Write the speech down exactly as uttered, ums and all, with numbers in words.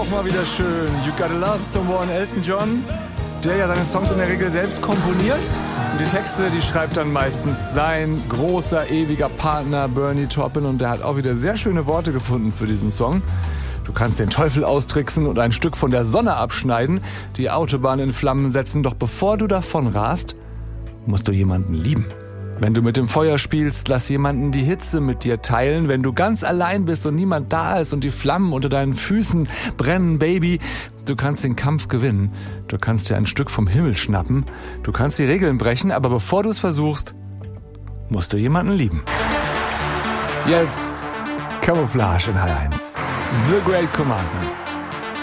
auch mal wieder schön. You Gotta Love Someone, Elton John, der ja seine Songs in der Regel selbst komponiert. Und die Texte, die schreibt dann meistens sein großer, ewiger Partner Bernie Taupin. Und der hat auch wieder sehr schöne Worte gefunden für diesen Song. Du kannst den Teufel austricksen und ein Stück von der Sonne abschneiden, die Autobahn in Flammen setzen. Doch bevor du davon rast, musst du jemanden lieben. Wenn du mit dem Feuer spielst, lass jemanden die Hitze mit dir teilen. Wenn du ganz allein bist und niemand da ist und die Flammen unter deinen Füßen brennen, Baby, du kannst den Kampf gewinnen. Du kannst dir ein Stück vom Himmel schnappen. Du kannst die Regeln brechen, aber bevor du es versuchst, musst du jemanden lieben. Jetzt Camouflage in H eins. The Great Commandment.